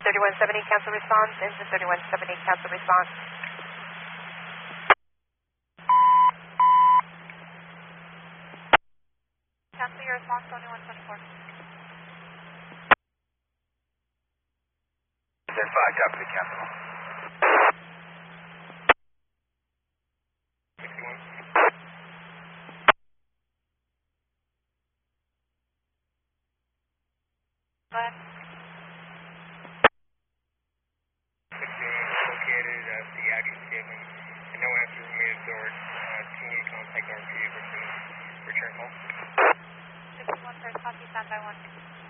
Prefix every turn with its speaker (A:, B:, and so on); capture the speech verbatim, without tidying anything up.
A: thirty-one seventy, cancel response. Engine thirty-one seventy, cancel response. Cancel your response, twenty-one twenty-four.
B: ten five, copy the cancel. sixty-one.
A: Go ahead.
B: sixteen, located at the address given, and no answer remained absorbed. Uh, can you contact our vehicle to return home?
A: sixty-one first, copy, stand by one.